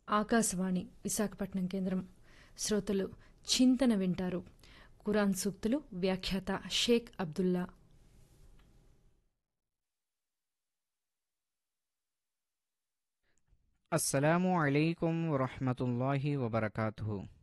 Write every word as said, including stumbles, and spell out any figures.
ఆకాశవాణి విశాఖపట్నం కేంద్రం. శ్రోతలు చింతన వింటారు. ఖురాన్ సూక్తులు వ్యాఖ్యాత షేక్ అబ్దుల్లా. అస్సలాము అలైకుం వరహ్మతుల్లాహి వబరకాతుహు.